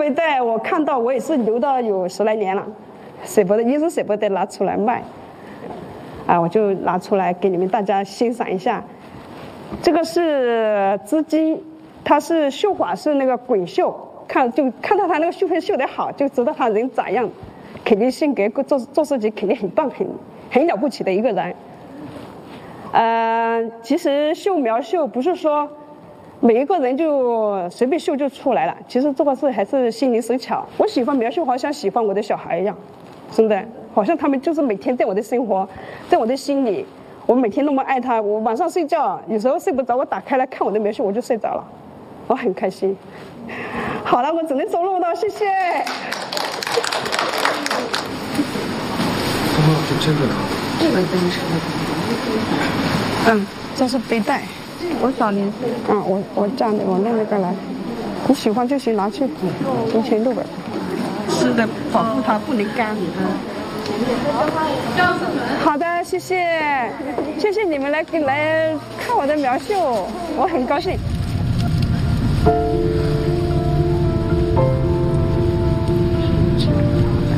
背带我看到我也是留到有10来年了，舍不得，一直舍不得拿出来卖。我就拿出来给你们大家欣赏一下。这个是织机，它是绣法是那个滚绣，看到它那个绣片绣得好，就知道他人咋样，肯定性格做设计肯定很棒，很了不起的一个人。其实描绣不是说每一个人就随便绣就出来了，其实这个事还是心灵手巧。我喜欢描绣，好像喜欢我的小孩一样，真的，好像他们就是每天在我的生活，在我的心里，我每天那么爱他。我晚上睡觉有时候睡不着，我打开来看我的描绣，我就睡着了，我很开心。好了，我只能走路了，谢谢。 就这个呢？ 这个真是。 这是背带。 多少年？ 我这样的，我弄那个来，你喜欢就行，拿去5000-6000。湿的保护它不能干。好的，谢谢你们来看我的描绣，我很高兴。